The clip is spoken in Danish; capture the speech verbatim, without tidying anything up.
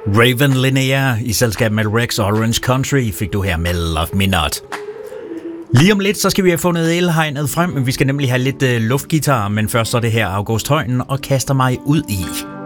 Raven Linnea i selskab med Rex Orange Country fik du her med Love Me Not. Lige om lidt, så skal vi have fundet elhegnet frem, men vi skal nemlig have lidt uh, luftgitar, men først så er det her August Højen og Kaster mig ud i.